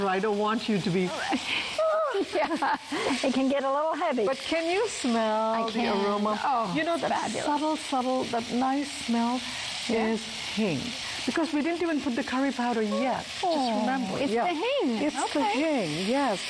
I don't want you to be... Yeah, it can get a little heavy. But can you smell the aroma? Oh, you know, that subtle, that nice smell is hing. Because we didn't even put the curry powder yet. Just remember. It's the hing. It's the hing, yes.